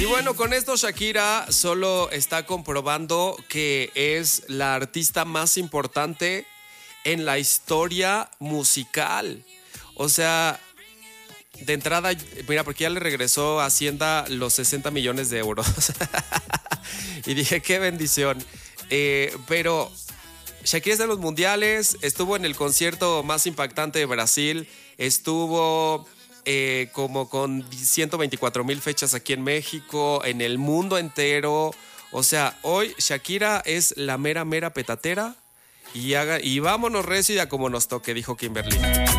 Y bueno, con esto Shakira solo está comprobando que es la artista más importante en la historia musical. O sea, de entrada, mira, porque ya le regresó a Hacienda los 60 millones de euros. Y dije, qué bendición. Pero Shakira está en los mundiales, estuvo en el concierto más impactante de Brasil, estuvo como con 124,000 fechas aquí en México, en el mundo entero. O sea, hoy Shakira es la mera petatera y vámonos recio y a como nos toque, dijo Kimberly.